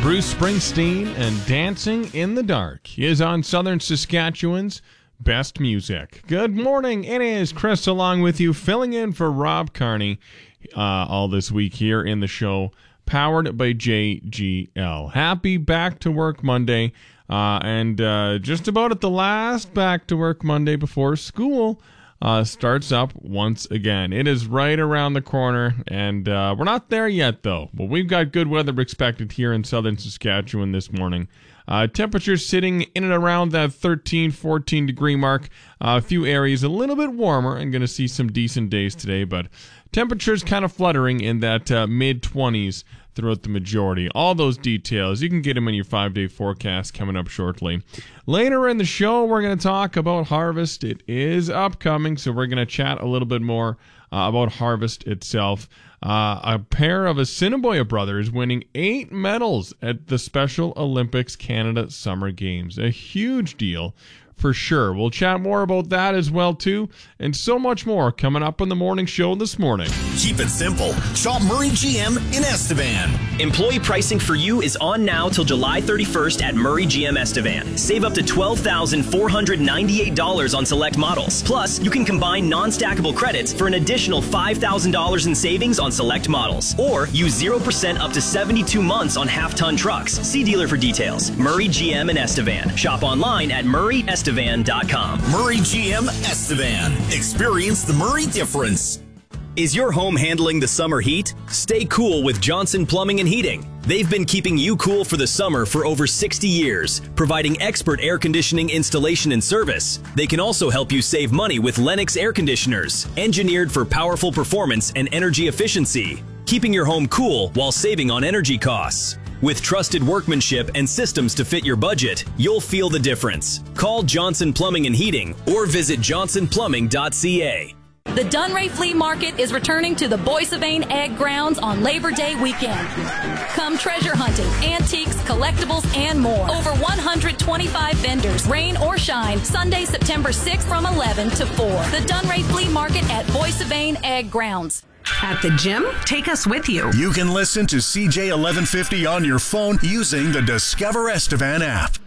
Bruce Springsteen and Dancing in the Dark is on Southern Saskatchewan's Best Music. Good morning. It is Chris along with you, filling in for Rob Carney all this week here in the show, powered by JGL. Happy Back to Work Monday, and just about at the last Back to Work Monday before school starts up once again. It is right around the corner, and we're not there yet, though. But we've got good weather expected here in Southern Saskatchewan this morning. Temperatures sitting in and around that 13, 14 degree mark. A few areas a little bit warmer, and going to see some decent days today, but temperatures kind of fluttering in that mid-20s throughout the majority. All those details, you can get them in your 5-day forecast coming up shortly. Later in the show, we're going to talk about harvest. It is upcoming, so we're going to chat a little bit more about harvest itself. A pair of Assiniboia brothers winning 8 medals at the Special Olympics Canada Summer Games. A huge deal for sure. We'll chat more about that as well, too, and so much more coming up on the morning show this morning. Keep it simple. Shop Murray GM in Estevan. Employee pricing for you is on now till July 31st at Murray GM Estevan. Save up to $12,498 on select models. Plus, you can combine non-stackable credits for an additional $5,000 in savings on select models. Or use 0% up to 72 months on half-ton trucks. See dealer for details. Murray GM in Estevan. Shop online at murrayestevan.com. Murray GM Estevan. Experience the Murray difference. Is your home handling the summer heat? Stay cool with Johnson Plumbing and Heating. They've been keeping you cool for the summer for over 60 years, providing expert air conditioning installation and service. They can also help you save money with Lennox air conditioners, engineered for powerful performance and energy efficiency, keeping your home cool while saving on energy costs. With trusted workmanship and systems to fit your budget, you'll feel the difference. Call Johnson Plumbing and Heating or visit johnsonplumbing.ca. The Dunray Flea Market is returning to the Boissevain Egg Grounds on Labor Day weekend. Come treasure hunting, antiques, collectibles, and more. Over 125 vendors, rain or shine, Sunday, September 6th from 11 to 4. The Dunray Flea Market at Boissevain Egg Grounds. At the gym, take us with you. You can listen to CJ 1150 on your phone using the Discover Estevan app.